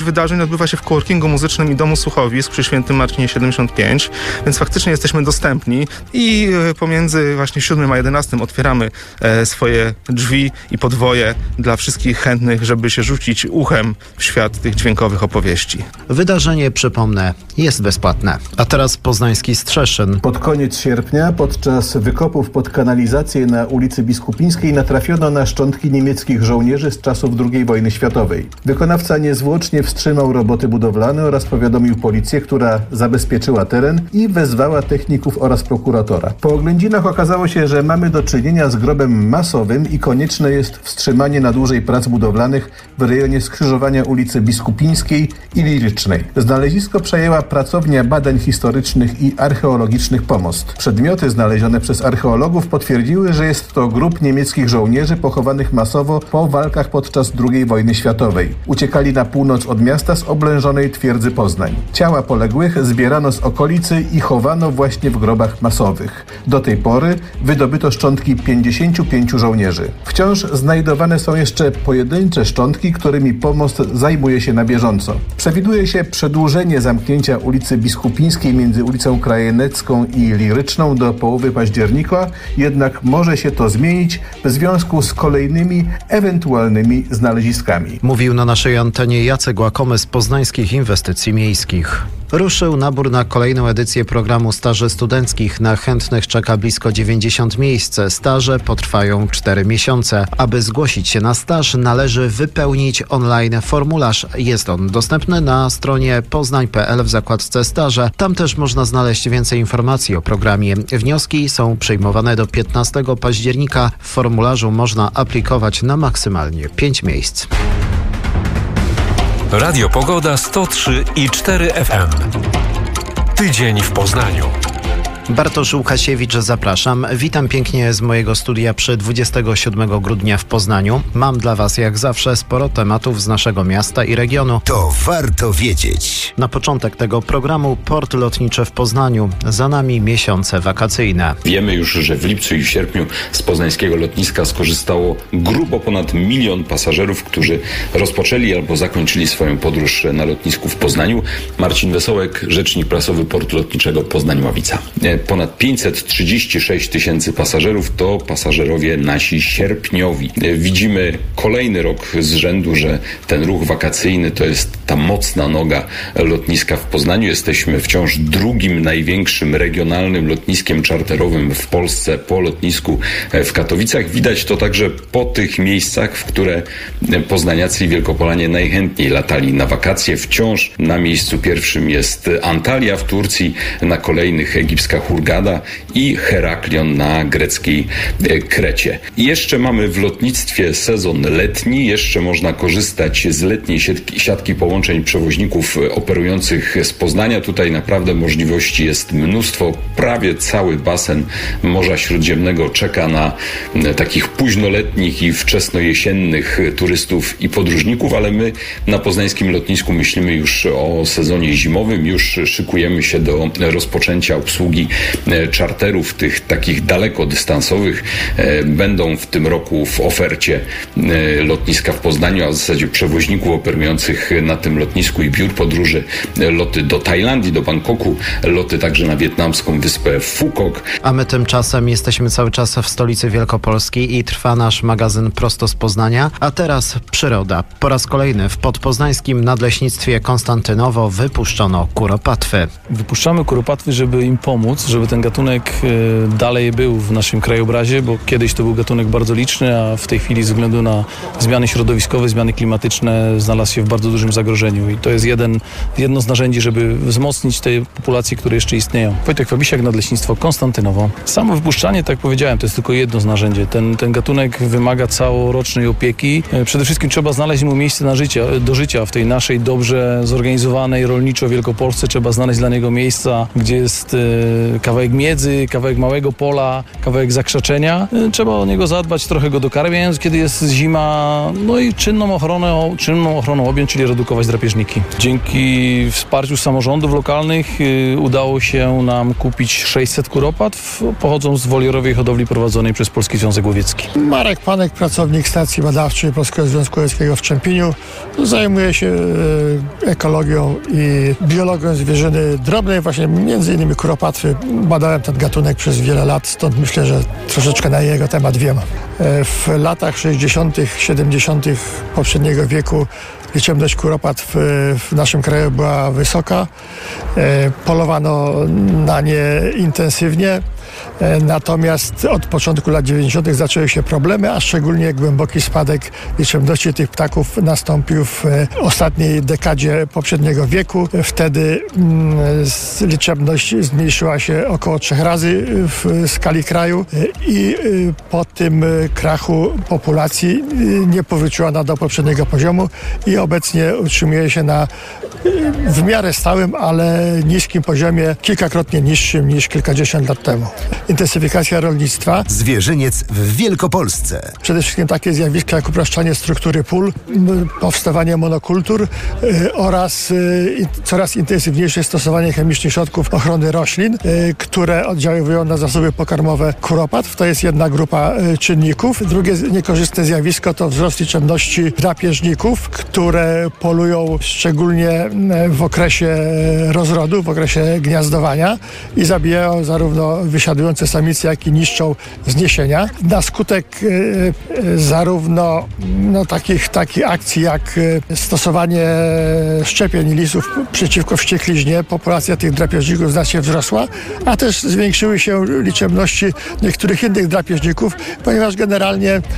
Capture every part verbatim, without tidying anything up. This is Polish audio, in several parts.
Wydarzeń odbywa się w coworkingu muzycznym i Domu Słuchowisk przy Świętym Marcinie siedemdziesiąt pięć, więc faktycznie jesteśmy dostępni i pomiędzy właśnie siódmym a jedenastym otwieramy e, swoje drzwi i podwoje dla wszystkich chętnych, żeby się rzucić uchem w świat tych dźwiękowych opowieści. Wydarzenie, przypomnę, jest bezpłatne. A teraz poznański Strzeszyn. Pod koniec sierpnia, podczas wykopów pod kanalizację na ulicy Biskupińskiej natrafiono na szczątki niemieckich żołnierzy z czasów drugiej wojny światowej. Wykonawca niezwłocznie wstrzymał roboty budowlane oraz powiadomił policję, która zabezpieczyła teren i wezwała techników oraz prokuratora. Po oględzinach okazało się, że mamy do czynienia z grobem masowym i konieczne jest wstrzymanie na dłużej prac budowlanych w rejonie skrzyżowania ulicy Biskupińskiej i Lirycznej. Znalezisko przejęła pracownia badań historycznych i archeologicznych Pomost. Przedmioty znalezione przez archeologów potwierdziły, że jest to grób niemieckich żołnierzy pochowanych masowo po walkach podczas drugiej wojny światowej. Uciekali na północ od miasta z oblężonej twierdzy Poznań. Ciała poległych zbierano z okolicy i chowano właśnie w grobach masowych. Do tej pory wydobyto szczątki pięćdziesięciu pięciu żołnierzy. Wciąż znajdowane są jeszcze pojedyncze szczątki, którymi Pomost zajmuje się na bieżąco. Przewiduje się przedłużenie zamknięcia ulicy Biskupińskiej między ulicą Krajenecką i Liryczną do połowy października, jednak może się to zmienić w związku z kolejnymi ewentualnymi znaleziskami. Mówił na naszej antenie Jacek Łakomy z Poznańskich Inwestycji Miejskich. Ruszył nabór na kolejną edycję programu staży studenckich. Na chętnych czeka blisko dziewięćdziesiąt miejsc. Staże potrwają cztery miesiące. Aby zgłosić się na staż, należy wypełnić online formularz. Jest on dostępny na stronie poznań kropka p l w zakładce staże. Tam też można znaleźć więcej informacji o programie. Wnioski są przyjmowane do piętnastego października. W formularzu można aplikować na maksymalnie pięć miejsc. Radio Pogoda sto trzy i cztery F M. Tydzień w Poznaniu. Bartosz Łukasiewicz, zapraszam. Witam pięknie z mojego studia przy dwudziestego siódmego grudnia w Poznaniu. Mam dla Was jak zawsze sporo tematów z naszego miasta i regionu. To warto wiedzieć. Na początek tego programu port lotniczy w Poznaniu. Za nami miesiące wakacyjne. Wiemy już, że w lipcu i w sierpniu z poznańskiego lotniska skorzystało grubo ponad milion pasażerów, którzy rozpoczęli albo zakończyli swoją podróż na lotnisku w Poznaniu. Marcin Wesołek, rzecznik prasowy portu lotniczego Poznań-Ławica. Ponad pięćset trzydzieści sześć tysięcy pasażerów to pasażerowie nasi sierpniowi. Widzimy kolejny rok z rzędu, że ten ruch wakacyjny to jest ta mocna noga lotniska w Poznaniu. Jesteśmy wciąż drugim największym regionalnym lotniskiem czarterowym w Polsce po lotnisku w Katowicach. Widać to także po tych miejscach, w które poznaniacy i Wielkopolanie najchętniej latali na wakacje. Wciąż na miejscu pierwszym jest Antalya w Turcji, na kolejnych egipska Hurgada i Heraklion na greckiej Krecie. I jeszcze mamy w lotnictwie sezon letni, jeszcze można korzystać z letniej siatki, siatki połączeń przewoźników operujących z Poznania. Tutaj naprawdę możliwości jest mnóstwo. Prawie cały basen Morza Śródziemnego czeka na takich późnoletnich i wczesnojesiennych turystów i podróżników, ale my na poznańskim lotnisku myślimy już o sezonie zimowym, już szykujemy się do rozpoczęcia obsługi czarterów, tych takich dalekodystansowych. Będą w tym roku w ofercie lotniska w Poznaniu, a w zasadzie przewoźników operujących na tym lotnisku i biur podróży, loty do Tajlandii, do Bangkoku, loty także na wietnamską wyspę Phuket. A my tymczasem jesteśmy cały czas w stolicy Wielkopolski i trwa nasz magazyn prosto z Poznania. A teraz przyroda. Po raz kolejny w podpoznańskim nadleśnictwie Konstantynowo wypuszczono kuropatwy. Wypuszczamy kuropatwy, żeby im pomóc, żeby ten gatunek y, dalej był w naszym krajobrazie, bo kiedyś to był gatunek bardzo liczny, a w tej chwili ze względu na zmiany środowiskowe, zmiany klimatyczne znalazł się w bardzo dużym zagrożeniu i to jest jeden, jedno z narzędzi, żeby wzmocnić te populacje, które jeszcze istnieją. Wojtek Fabisiak, Nadleśnictwo Konstantynowo. Samo wypuszczanie, tak jak powiedziałem, to jest tylko jedno z narzędzi. Ten, ten gatunek wymaga całorocznej opieki. Przede wszystkim trzeba znaleźć mu miejsce na życie, do życia w tej naszej dobrze zorganizowanej rolniczo Wielkopolsce. Trzeba znaleźć dla niego miejsca, gdzie jest y, kawałek miedzy, kawałek małego pola, kawałek zakrzaczenia. Trzeba o niego zadbać, trochę go dokarmiając, kiedy jest zima, no i czynną ochronę, czynną ochroną objąć, czyli redukować kontynuować drapieżniki. Dzięki wsparciu samorządów lokalnych udało się nam kupić sześćset kuropatw, pochodzą z woliorowej hodowli prowadzonej przez Polski Związek Łowiecki. Marek Panek, pracownik stacji badawczej Polskiego Związku Łowieckiego w Czempieniu. Zajmuje się ekologią i biologią zwierzyny drobnej, właśnie między innymi kuropatwy. Badałem ten gatunek przez wiele lat, stąd myślę, że troszeczkę na jego temat wiem. W latach sześćdziesiątych, siedemdziesiątych poprzedniego wieku liczebność kuropatw w naszym kraju była wysoka. Polowano na nie intensywnie. Natomiast od początku lat dziewięćdziesiątych zaczęły się problemy, a szczególnie głęboki spadek liczebności tych ptaków nastąpił w ostatniej dekadzie poprzedniego wieku. Wtedy liczebność zmniejszyła się około trzech razy w skali kraju i po tym krachu populacji nie powróciła ona do poprzedniego poziomu i obecnie utrzymuje się na w miarę stałym, ale niskim poziomie, kilkakrotnie niższym niż kilkadziesiąt lat temu. Intensyfikacja rolnictwa. Zwierzyniec w Wielkopolsce. Przede wszystkim takie zjawiska jak upraszczanie struktury pól, powstawanie monokultur yy, oraz yy, coraz intensywniejsze stosowanie chemicznych środków ochrony roślin, yy, które oddziałują na zasoby pokarmowe kuropatw. To jest jedna grupa yy, czynników. Drugie niekorzystne zjawisko to wzrost liczebności drapieżników, które polują szczególnie w okresie rozrodu, w okresie gniazdowania i zabijają zarówno wysiadujące samice, jak i niszczą zniesienia. Na skutek e, zarówno no, takich, takich akcji jak stosowanie szczepień lisów przeciwko wściekliźnie, populacja tych drapieżników znacznie wzrosła, a też zwiększyły się liczebności niektórych innych drapieżników, ponieważ generalnie e,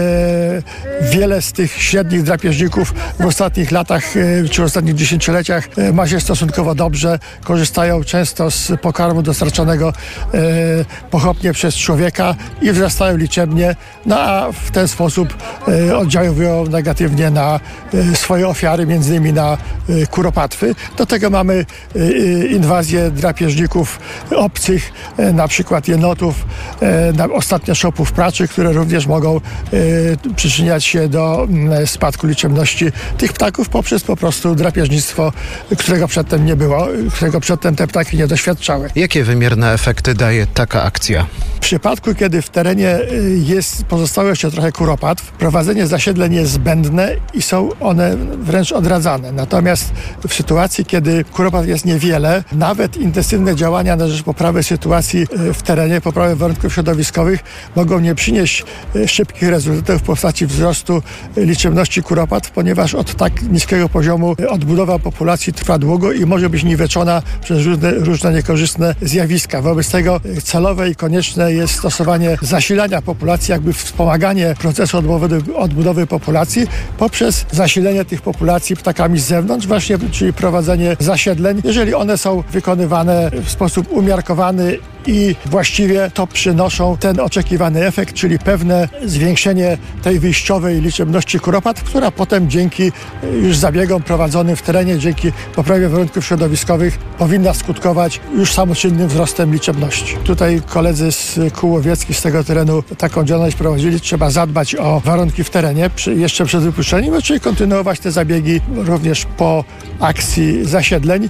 wiele z tych średnich drapieżników w ostatnich latach e, czy w ostatnich dziesięcioleciach e, ma się stosunkowo dobrze, korzystają często z pokarmu dostarczanego e, pochopnie przez człowieka i wzrastają liczebnie, no a w ten sposób e, oddziałują negatywnie na e, swoje ofiary, między innymi na e, kuropatwy. Do tego mamy e, inwazję drapieżników obcych, e, na przykład jenotów, e, na, ostatnio szopów praczy, które również mogą e, przyczyniać się do m, spadku liczebności tych ptaków poprzez po prostu drapieżnictwo, którego przedtem nie było, którego przedtem te ptaki nie doświadczały. Jakie wymierne efekty daje taka akcja? W przypadku, kiedy w terenie jest pozostało jeszcze trochę kuropatw, prowadzenie zasiedleń jest zbędne i są one wręcz odradzane. Natomiast w sytuacji, kiedy kuropatw jest niewiele, nawet intensywne działania na rzecz poprawy sytuacji w terenie, poprawy warunków środowiskowych mogą nie przynieść szybkich rezultatów w postaci wzrostu liczebności kuropatw, ponieważ od tak niskiego poziomu odbudowa populacji trwa długo i może być niweczona przez różne, różne niekorzystne zjawiska. Wobec tego celowe i konieczne jest stosowanie zasilania populacji, jakby wspomaganie procesu odbudowy, odbudowy populacji poprzez zasilenie tych populacji ptakami z zewnątrz, właśnie, czyli prowadzenie zasiedleń. Jeżeli one są wykonywane w sposób umiarkowany i właściwie, to przynoszą ten oczekiwany efekt, czyli pewne zwiększenie tej wyjściowej liczebności kuropatw, która potem dzięki już zabiegom prowadzonym w terenie, dzięki poprawie warunków środowiskowych powinna skutkować już samoczynnym wzrostem liczebności. Tutaj koledzy z kół łowieckich z tego terenu taką działalność prowadzili. Trzeba zadbać o warunki w terenie przy, jeszcze przed wypuszczeniem, czyli kontynuować te zabiegi również po akcji zasiedleń.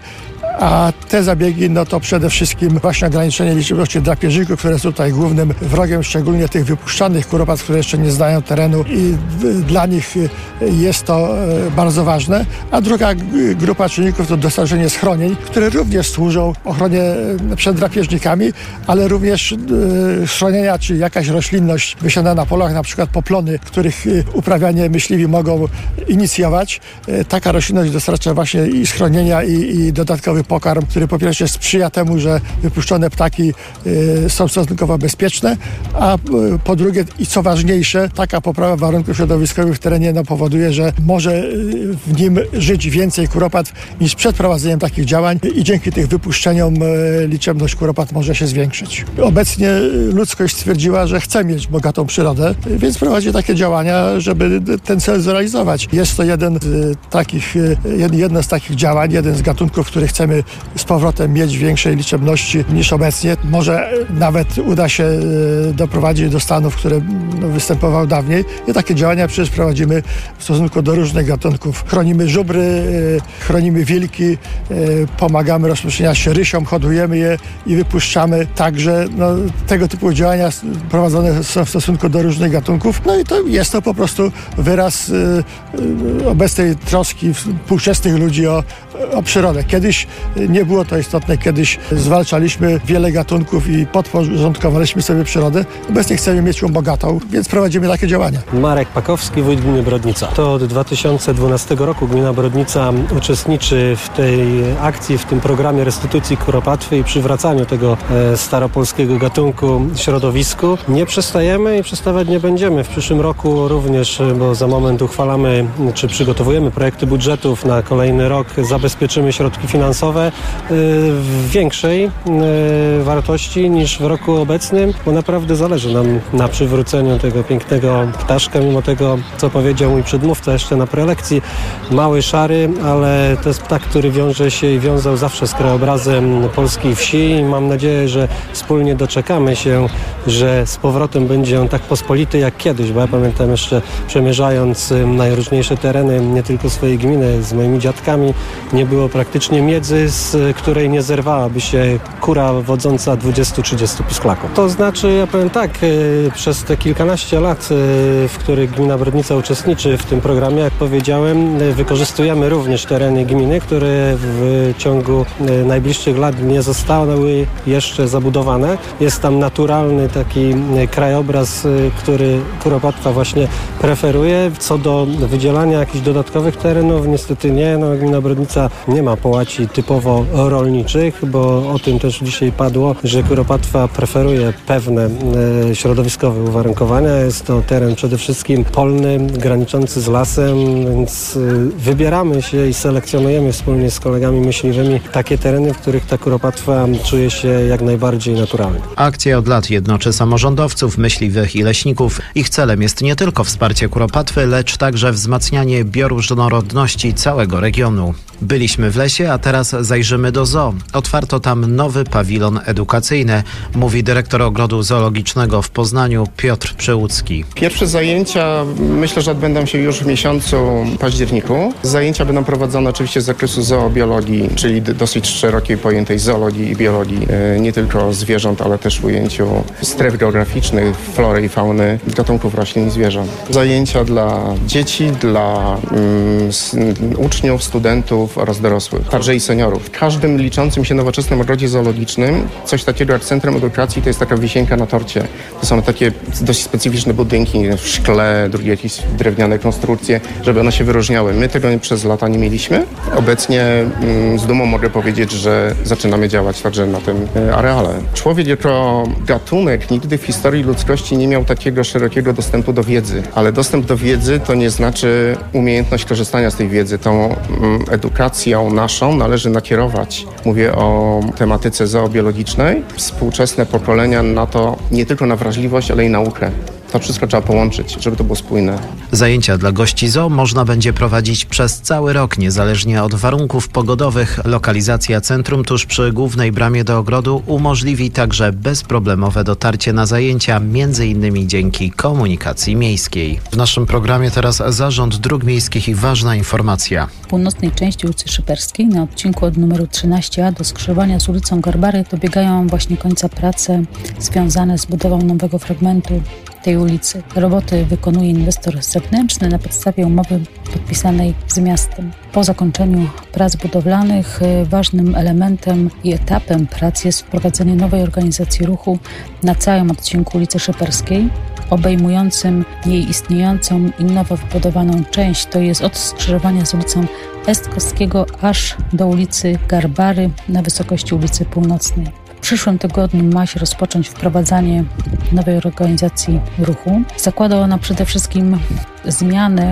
A te zabiegi, no to przede wszystkim właśnie ograniczenie liczebności drapieżników, które są tutaj głównym wrogiem, szczególnie tych wypuszczanych kuropatw, które jeszcze nie znają terenu i dla nich jest to bardzo ważne. A druga grupa czynników to dostarczenie schronień, które również służą ochronie przed drapieżnikami, ale również schronienia, czy jakaś roślinność wysiana na polach, na przykład poplony, których uprawianie myśliwi mogą inicjować. Taka roślinność dostarcza właśnie i schronienia, i, i dodatkowy pokarm, który po pierwsze sprzyja temu, że wypuszczone ptaki y, są stosunkowo bezpieczne, a y, po drugie i co ważniejsze, taka poprawa warunków środowiskowych w terenie no, powoduje, że może y, w nim żyć więcej kuropatw niż przed prowadzeniem takich działań i dzięki tych wypuszczeniom y, liczebność kuropatw może się zwiększyć. Obecnie y, ludzkość stwierdziła, że chce mieć bogatą przyrodę, y, więc prowadzi takie działania, żeby ten cel zrealizować. Jest to jeden z y, takich, y, jedno z takich działań, jeden z gatunków, który chcemy będziemy z powrotem mieć większej liczebności niż obecnie. Może nawet uda się doprowadzić do stanów, które no, występował dawniej. I takie działania przecież prowadzimy w stosunku do różnych gatunków. Chronimy żubry, chronimy wilki, pomagamy rozprzestrzeniać się rysiom, hodujemy je i wypuszczamy. Także no, tego typu działania prowadzone są w stosunku do różnych gatunków. No i to jest to po prostu wyraz y, y, obecnej troski współczesnych ludzi o, o przyrodę. Kiedyś nie było to istotne, kiedyś zwalczaliśmy wiele gatunków i podporządkowaliśmy sobie przyrodę. Obecnie chcemy mieć ją bogatą, więc prowadzimy takie działania. Marek Pakowski, wójt gminy Brodnica. To od dwa tysiące dwunastego roku gmina Brodnica uczestniczy w tej akcji, w tym programie restytucji kuropatwy i przywracaniu tego e, staropolskiego gatunku środowisku. Nie przestajemy i przestawać nie będziemy. W przyszłym roku również, bo za moment uchwalamy, czy przygotowujemy projekty budżetów na kolejny rok, zabezpieczymy środki finansowe y, w większej y, wartości niż w roku obecnym, bo naprawdę zależy nam na przywróceniu tego pięknego ptaszka, mimo tego, co powiedział mój przedmówca jeszcze na prelekcji. Mały, szary, ale to jest ptak, który wiąże się i wiązał zawsze z krajobrazem polskiej wsi i mam nadzieję, że wspólnie doczekamy się, że z powrotem będzie on tak pospolity jak kiedyś, bo ja pamiętam jeszcze przemierzając najróżniejsze tereny, nie tylko swojej gminy, z moimi dziadkami, nie było praktycznie miedzy, z której nie zerwałaby się kura wodząca dwudziestu trzydziestu pisklaków. To znaczy, ja powiem tak, przez te kilkanaście lat, w których gmina Brodnica uczestniczy w tym programie, jak powiedziałem, wykorzystujemy również tereny gminy, które w ciągu najbliższych lat nie zostały jeszcze zabudowane. Jest tam naturalny taki krajobraz, który kuropatwa właśnie preferuje. Co do wydzielania jakichś dodatkowych terenów, niestety nie. No, gmina Brodnica nie ma połaci typowo rolniczych, bo o tym też dzisiaj padło, że kuropatwa preferuje pewne e, środowiskowe uwarunkowania. Jest to teren przede wszystkim polny, graniczący z lasem, więc e, wybieramy się i selekcjonujemy wspólnie z kolegami myśliwymi takie tereny, w których ta kuropatwa czuje się jak najbardziej naturalnie. Akcja od lat jednoczy samorządowców, myśliwych i leśników. Ich celem jest nie tylko wsparcie kuropatwy, lecz także wzmacnianie bioróżnorodności całego regionu. Byliśmy w lesie, a teraz zajrzymy do zoo. Otwarto tam nowy pawilon edukacyjny, mówi dyrektor ogrodu zoologicznego w Poznaniu Piotr Przełucki. Pierwsze zajęcia myślę, że odbędą się już w miesiącu październiku. Zajęcia będą prowadzone oczywiście z zakresu zoobiologii, czyli dosyć szerokiej pojętej zoologii i biologii, nie tylko zwierząt, ale też w ujęciu stref geograficznych, flory i fauny, gatunków roślin i zwierząt. Zajęcia dla dzieci, dla um, uczniów, studentów oraz dorosłych, także i seniorów. W każdym liczącym się nowoczesnym ogrodzie zoologicznym coś takiego jak centrum edukacji to jest taka wisienka na torcie. To są takie dość specyficzne budynki w szkle, drugie jakieś drewniane konstrukcje, żeby one się wyróżniały. My tego przez lata nie mieliśmy. Obecnie mm, z dumą mogę powiedzieć, że zaczynamy działać także na tym e, areale. Człowiek jako gatunek nigdy w historii ludzkości nie miał takiego szerokiego dostępu do wiedzy, ale dostęp do wiedzy to nie znaczy umiejętność korzystania z tej wiedzy. Tą mm, edukacją naszą należy nakierować. Mówię o tematyce zoobiologicznej. Współczesne pokolenia na to nie tylko na wrażliwość, ale i naukę. To wszystko trzeba połączyć, żeby to było spójne. Zajęcia dla gości zoo można będzie prowadzić przez cały rok, niezależnie od warunków pogodowych. Lokalizacja centrum tuż przy głównej bramie do ogrodu umożliwi także bezproblemowe dotarcie na zajęcia, między innymi dzięki komunikacji miejskiej. W naszym programie teraz Zarząd Dróg Miejskich i ważna informacja. W północnej części ulicy Szyperskiej na odcinku od numeru trzynaście a do skrzyżowania z ulicą Garbary dobiegają właśnie końca prace związane z budową nowego fragmentu tej ulicy. Roboty wykonuje inwestor zewnętrzny na podstawie umowy podpisanej z miastem. Po zakończeniu prac budowlanych ważnym elementem i etapem prac jest wprowadzenie nowej organizacji ruchu na całym odcinku ulicy Szyperskiej, obejmującym jej istniejącą i nowo wybudowaną część, to jest od skrzyżowania z ulicą Estkowskiego aż do ulicy Garbary na wysokości ulicy Północnej. W przyszłym tygodniu ma się rozpocząć wprowadzanie nowej organizacji ruchu. Zakłada ona przede wszystkim zmiany,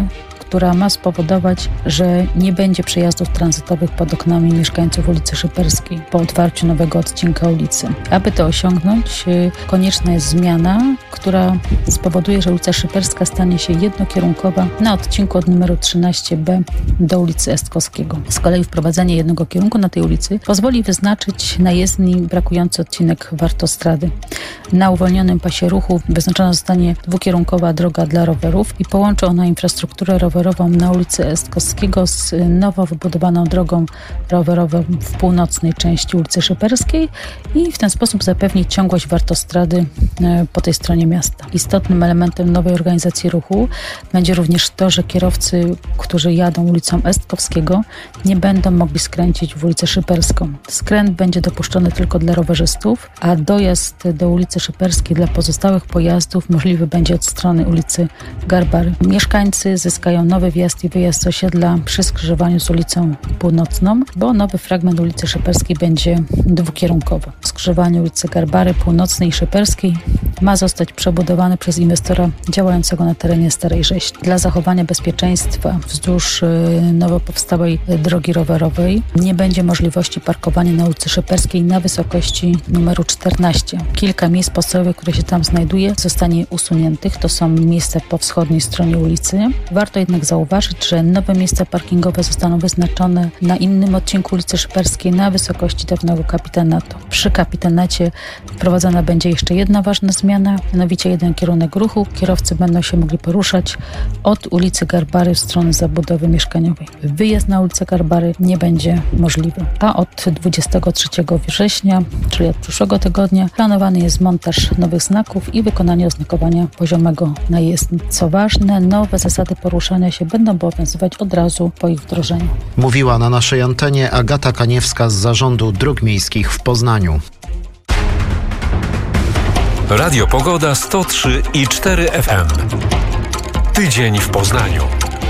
która ma spowodować, że nie będzie przejazdów tranzytowych pod oknami mieszkańców ulicy Szyperskiej po otwarciu nowego odcinka ulicy. Aby to osiągnąć, konieczna jest zmiana, która spowoduje, że ulica Szyperska stanie się jednokierunkowa na odcinku od numeru trzynaście B do ulicy Estkowskiego. Z kolei wprowadzenie jednego kierunku na tej ulicy pozwoli wyznaczyć na jezdni brakujący odcinek Wartostrady. Na uwolnionym pasie ruchu wyznaczona zostanie dwukierunkowa droga dla rowerów i połączy ona infrastrukturę rowerową na ulicy Estkowskiego z nowo wybudowaną drogą rowerową w północnej części ulicy Szyperskiej i w ten sposób zapewni ciągłość Wartostrady po tej stronie miasta. Istotnym elementem nowej organizacji ruchu będzie również to, że kierowcy, którzy jadą ulicą Estkowskiego, nie będą mogli skręcić w ulicę Szyperską. Skręt będzie dopuszczony tylko dla rowerzystów, a dojazd do ulicy Szyperskiej dla pozostałych pojazdów możliwy będzie od strony ulicy Garbary. Mieszkańcy zyskają nowy wjazd i wyjazd z osiedla przy skrzyżowaniu z ulicą Północną, bo nowy fragment ulicy Szyperskiej będzie dwukierunkowy. Skrzyżowanie ulicy Garbary, Północnej i Szyperskiej ma zostać przebudowany przez inwestora działającego na terenie Starej Rzeźni. Dla zachowania bezpieczeństwa wzdłuż nowo powstałej drogi rowerowej nie będzie możliwości parkowania na ulicy Szyperskiej na wysokości numeru czternaście. Kilka miejsc podstawowych, które się tam znajduje, zostanie usuniętych. To są miejsca po wschodniej stronie ulicy. Warto jednak zauważyć, że nowe miejsca parkingowe zostaną wyznaczone na innym odcinku ulicy Szyperskiej na wysokości dawnego kapitanatu. Przy kapitanacie wprowadzona będzie jeszcze jedna ważna zmiana, mianowicie jeden kierunek ruchu. Kierowcy będą się mogli poruszać od ulicy Garbary w stronę zabudowy mieszkaniowej. Wyjazd na ulicę Garbary nie będzie możliwy. A od dwudziestego trzeciego września, czyli od przyszłego tygodnia, planowany jest montaż nowych znaków i wykonanie oznakowania poziomego na jezdni. Co ważne, nowe zasady poruszania się będą obowiązywać od razu po ich wdrożeniu. Mówiła na naszej antenie Agata Kaniewska z Zarządu Dróg Miejskich w Poznaniu. Radio Pogoda sto trzy i cztery F M. Tydzień w Poznaniu.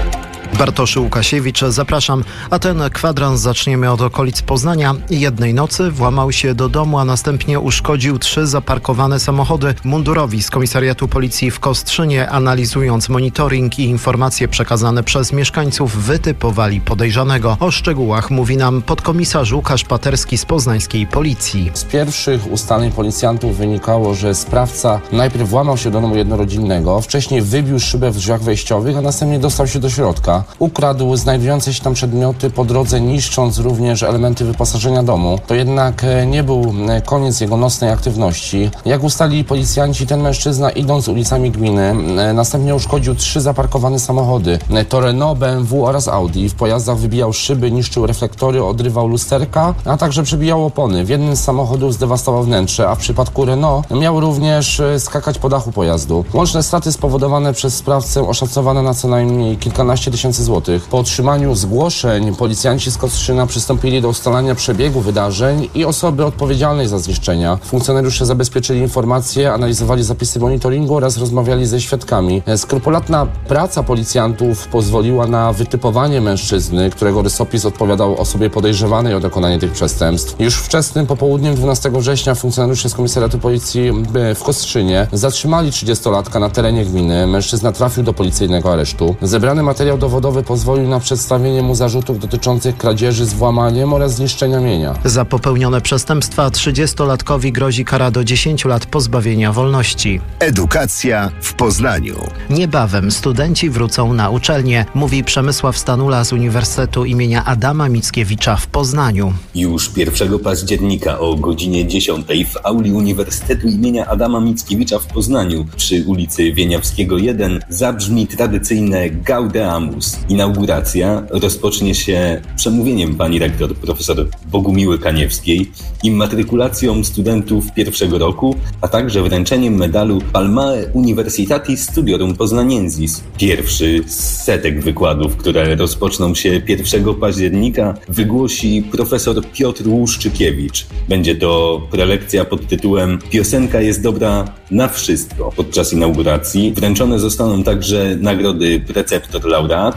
Bartoszy Łukasiewicz, zapraszam. A ten kwadrans zaczniemy od okolic Poznania. Jednej nocy włamał się do domu, a następnie uszkodził trzy zaparkowane samochody. Mundurowi z Komisariatu Policji w Kostrzynie, analizując monitoring i informacje przekazane przez mieszkańców, wytypowali podejrzanego. O szczegółach mówi nam podkomisarz Łukasz Paterski z poznańskiej Policji. Z pierwszych ustaleń policjantów wynikało, że sprawca najpierw włamał się do domu jednorodzinnego, wcześniej wybił szybę w drzwiach wejściowych, a następnie dostał się do środka. Ukradł znajdujące się tam przedmioty, po drodze niszcząc również elementy wyposażenia domu. To jednak nie był koniec jego nocnej aktywności. Jak ustalili policjanci, ten mężczyzna, idąc ulicami gminy, następnie uszkodził trzy zaparkowane samochody. To Renault, B M W oraz Audi. W pojazdach wybijał szyby, niszczył reflektory, odrywał lusterka, a także przebijał opony. W jednym z samochodów zdewastował wnętrze, a w przypadku Renault miał również skakać po dachu pojazdu. Łączne straty spowodowane przez sprawcę oszacowane na co najmniej kilkanaście tysięcy złotych. Po otrzymaniu zgłoszeń policjanci z Kostrzyna przystąpili do ustalania przebiegu wydarzeń i osoby odpowiedzialnej za zniszczenia. Funkcjonariusze zabezpieczyli informacje, analizowali zapisy monitoringu oraz rozmawiali ze świadkami. Skrupulatna praca policjantów pozwoliła na wytypowanie mężczyzny, którego rysopis odpowiadał osobie podejrzewanej o dokonanie tych przestępstw. Już wczesnym popołudniem dwunastego września funkcjonariusze z Komisariatu Policji w Kostrzynie zatrzymali trzydziestolatka na terenie gminy. Mężczyzna trafił do policyjnego aresztu. Zebrany materiał dowodowy pozwolił na przedstawienie mu zarzutów dotyczących kradzieży z włamaniem oraz zniszczenia mienia. Za popełnione przestępstwa trzydziestolatkowi grozi kara do dziesięciu lat pozbawienia wolności. Edukacja w Poznaniu. Niebawem studenci wrócą na uczelnię, mówi Przemysław Stanula z Uniwersytetu imienia Adama Mickiewicza w Poznaniu. Już pierwszego października o godzinie dziesiątej w auli Uniwersytetu imienia Adama Mickiewicza w Poznaniu przy ulicy Wieniawskiego jeden zabrzmi tradycyjne Gaudeamus. Inauguracja rozpocznie się przemówieniem pani rektor profesor Bogumiły Kaniewskiej, immatrykulacją studentów pierwszego roku, a także wręczeniem medalu Palmae Universitatis Studiorum Poznaniensis. Pierwszy z setek wykładów, które rozpoczną się pierwszego października, wygłosi profesor Piotr Łuszczykiewicz. Będzie to prelekcja pod tytułem Piosenka jest dobra na wszystko. Podczas inauguracji wręczone zostaną także nagrody preceptor laureatów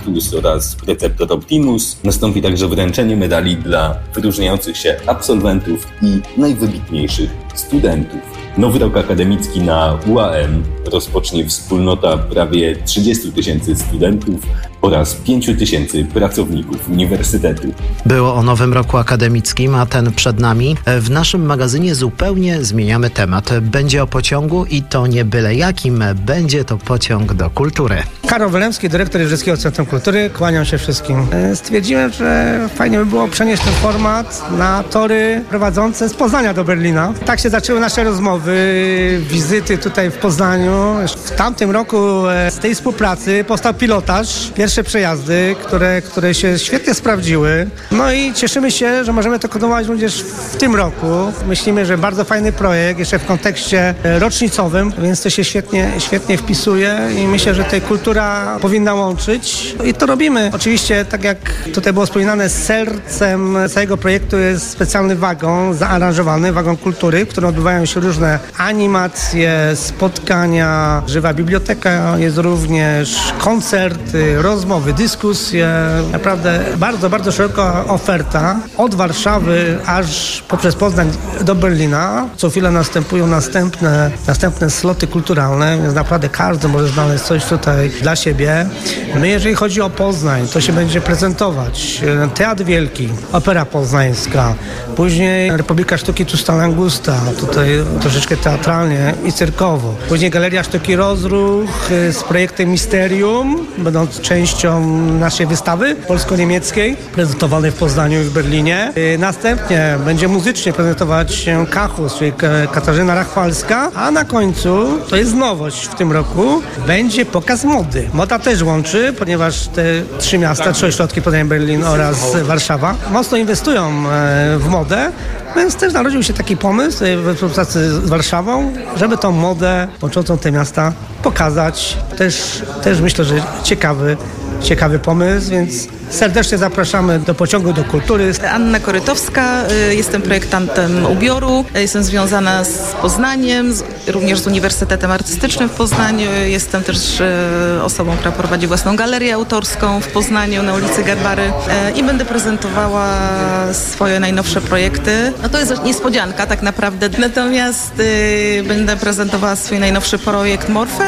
Actus oraz Preceptor Optimus. Nastąpi także wręczenie medali dla wyróżniających się absolwentów i najwybitniejszych studentów. Nowy rok akademicki na U A M rozpocznie wspólnota prawie trzydziestu tysięcy studentów oraz pięciu tysięcy pracowników uniwersytetu. Było o nowym roku akademickim, a ten przed nami. W naszym magazynie zupełnie zmieniamy temat. Będzie o pociągu i to nie byle jakim. Będzie to pociąg do kultury. Karol Wylemski, dyrektor Jeżyckiego Centrum Kultury. Kłaniam się wszystkim. Stwierdziłem, że fajnie by było przenieść ten format na tory prowadzące z Poznania do Berlina. Tak się zaczęły nasze rozmowy, wizyty tutaj w Poznaniu. W tamtym roku z tej współpracy powstał pilotaż. Pierwsze przejazdy, które, które się świetnie sprawdziły. No i cieszymy się, że możemy to kontynuować również w tym roku. Myślimy, że bardzo fajny projekt, jeszcze w kontekście rocznicowym, więc to się świetnie, świetnie wpisuje i myślę, że tutaj kultura powinna łączyć. I to robimy. Oczywiście, tak jak tutaj było wspominane, sercem całego projektu jest specjalny wagon zaaranżowany, wagon kultury, w którym odbywają się różne animacje, spotkania, żywa biblioteka, jest również koncerty, rozmowy, dyskusje. Naprawdę bardzo, bardzo szeroka oferta od Warszawy aż poprzez Poznań do Berlina. Co chwilę następują następne, następne sloty kulturalne, więc naprawdę każdy może znaleźć coś tutaj dla siebie. My, jeżeli chodzi o Poznań, to się będzie prezentować Teatr Wielki, Opera Poznańska, później Republika Sztuki Tusta Langusta, tutaj troszeczkę teatralnie i cyrkowo. Później Galeria Sztuki Rozruch z projektem Misterium, będąc częścią naszej wystawy polsko-niemieckiej, prezentowanej w Poznaniu i w Berlinie. Następnie będzie muzycznie prezentować się Kachus, czyli Katarzyna Rachwalska, a na końcu, to jest nowość w tym roku, będzie pokaz mody. Moda też łączy, ponieważ te trzy miasta, trzy ośrodki, Poznań, Berlin oraz Warszawa, mocno inwestują w modę. Więc też narodził się taki pomysł we współpracy z Warszawą, żeby tą modę łączącą te miasta pokazać. Też, też myślę, że ciekawy, ciekawy pomysł, więc serdecznie zapraszamy do pociągu do kultury. Anna Korytowska, jestem projektantem ubioru, jestem związana z Poznaniem, również z Uniwersytetem Artystycznym w Poznaniu. Jestem też osobą, która prowadzi własną galerię autorską w Poznaniu na ulicy Garbary i będę prezentowała swoje najnowsze projekty. No to jest niespodzianka tak naprawdę, natomiast będę prezentowała swój najnowszy projekt Morfę.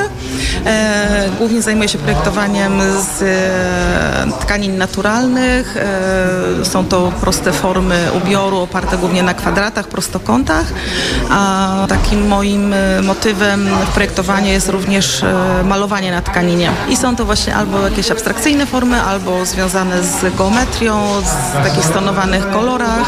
Głównie zajmuję się projektowaniem z tkanin naturalnych. Są to proste formy ubioru oparte głównie na kwadratach, prostokątach, a takim moim motywem w projektowaniu jest również malowanie na tkaninie. I są to właśnie albo jakieś abstrakcyjne formy, albo związane z geometrią, z takich stonowanych kolorach.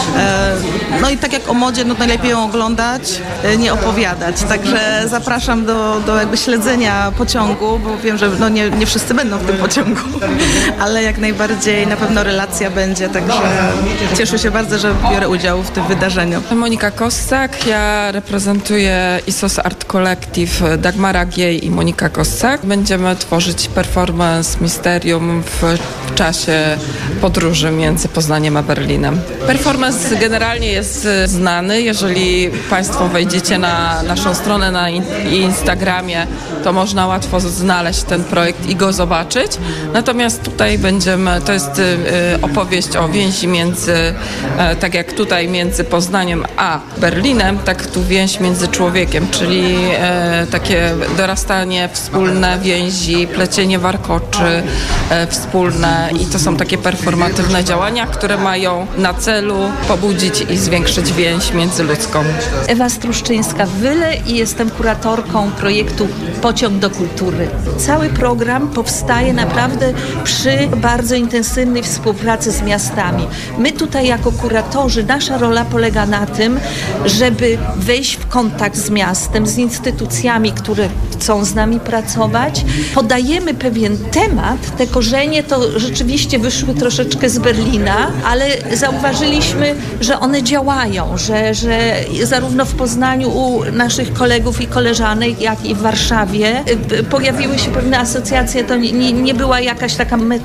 No i tak jak o modzie, no najlepiej ją oglądać, nie opowiadać. Także zapraszam do, do jakby śledzenia pociągu, bo wiem, że no nie, nie wszyscy będą w tym pociągu, ale jak najbardziej na pewno relacja będzie, także cieszę się bardzo, że biorę udział w tym wydarzeniu. Monika Kossak, ja reprezentuję I S O S Art Collective, Dagmara Giej i Monika Kossak. Będziemy tworzyć performance Misterium w czasie podróży między Poznaniem a Berlinem. Performance generalnie jest znany, jeżeli Państwo wejdziecie na naszą stronę na Instagramie, to można łatwo znaleźć ten projekt i go zobaczyć. Natomiast tutaj będziemy, to jest opowieść o więzi między, tak jak tutaj między Poznaniem a Berlinem, tak tu więź między człowiekiem, czyli takie dorastanie wspólne więzi, plecienie warkoczy wspólne i to są takie performatywne działania, które mają na celu pobudzić i zwiększyć więź międzyludzką. Ewa Struszczyńska-Wyle i jestem kuratorką projektu Pociąg do Kultury. Cały program powstaje naprawdę przy bardzo intensywnej współpracy z miastami. My tutaj jako kuratorzy, nasza rola polega na tym, żeby wejść w kontakt z miastem, z instytucjami, które chcą z nami pracować. Podajemy pewien temat, te korzenie to rzeczywiście wyszły troszeczkę z Berlina, ale zauważyliśmy, że one działają, że, że zarówno w Poznaniu u naszych kolegów i koleżanek, jak i w Warszawie pojawiły się pewne asocjacje. To nie, nie była jakaś taka metafora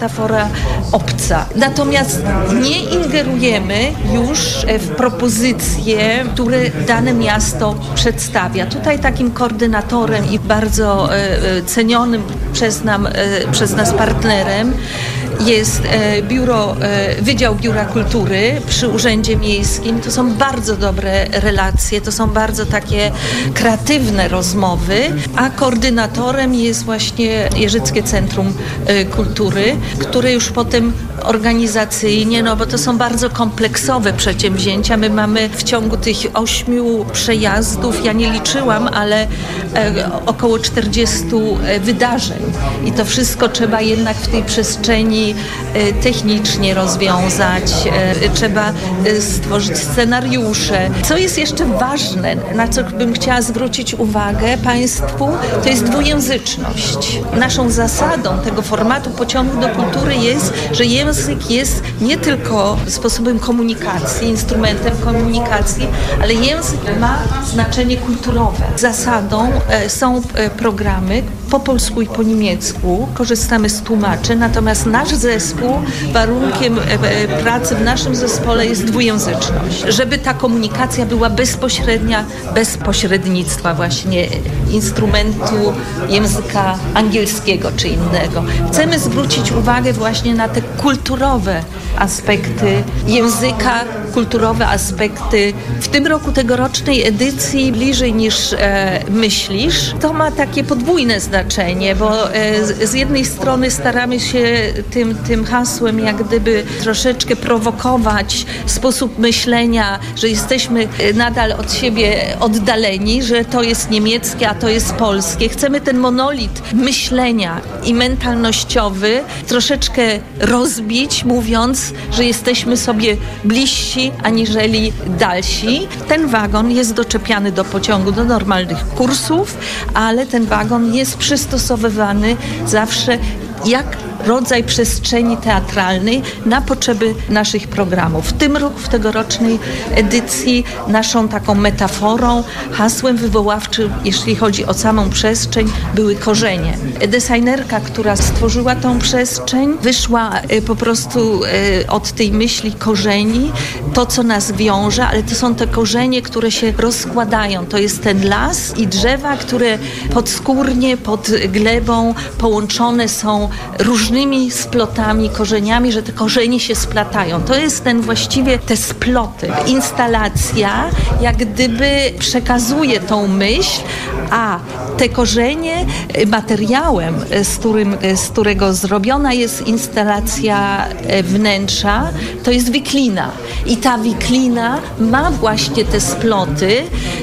taka obca. Natomiast nie ingerujemy już w propozycje, które dane miasto przedstawia. Tutaj takim koordynatorem i bardzo cenionym przez, nam, przez nas partnerem jest biuro, Wydział Biura Kultury przy Urzędzie Miejskim. To są bardzo dobre relacje, to są bardzo takie kreatywne rozmowy, a koordynatorem jest właśnie Jeżyckie Centrum Kultury, które już potem organizacyjnie, no bo to są bardzo kompleksowe przedsięwzięcia. My mamy w ciągu tych ośmiu przejazdów, ja nie liczyłam, ale około czterdziestu wydarzeń. I to wszystko trzeba jednak w tej przestrzeni technicznie rozwiązać. Trzeba stworzyć scenariusze. Co jest jeszcze ważne, na co bym chciała zwrócić uwagę Państwu, to jest dwujęzyczność. Naszą zasadą tego formatu Pociągu do Kultury jest, że język jest nie tylko sposobem komunikacji, instrumentem komunikacji, ale język ma znaczenie kulturowe. Zasadą są programy po polsku i po niemiecku. Korzystamy z tłumaczy, natomiast nasz zespół, warunkiem pracy w naszym zespole jest dwujęzyczność. Żeby ta komunikacja była bezpośrednia, bez pośrednictwa właśnie instrumentu języka angielskiego czy innego. Chcemy zwrócić uwagę właśnie na te kulturowe aspekty języka, kulturowe aspekty. W tym roku tegorocznej edycji Bliżej niż e, myślisz, to ma takie podwójne znaczenie, bo e, z, z jednej strony staramy się tym, tym hasłem jak gdyby troszeczkę prowokować sposób myślenia, że jesteśmy nadal od siebie oddaleni, że to jest niemieckie, a to jest polskie. Chcemy ten monolit myślenia i mentalnościowy troszeczkę rozbić, mówiąc, że jesteśmy sobie bliżsi aniżeli dalsi. Ten wagon jest doczepiany do pociągu, do normalnych kursów, ale ten wagon jest przystosowywany zawsze jak rodzaj przestrzeni teatralnej na potrzeby naszych programów. W tym roku, w tegorocznej edycji, naszą taką metaforą, hasłem wywoławczym, jeśli chodzi o samą przestrzeń, były korzenie. Designerka, która stworzyła tą przestrzeń, wyszła po prostu od tej myśli korzeni, to co nas wiąże, ale to są te korzenie, które się rozkładają. To jest ten las i drzewa, które podskórnie, pod glebą połączone są różnymi splotami, korzeniami, że te korzenie się splatają. To jest ten właściwie te sploty. Instalacja jak gdyby przekazuje tą myśl, a te korzenie materiałem, z, którym, z którego zrobiona jest instalacja wnętrza, to jest wiklina. I ta wiklina ma właśnie te sploty.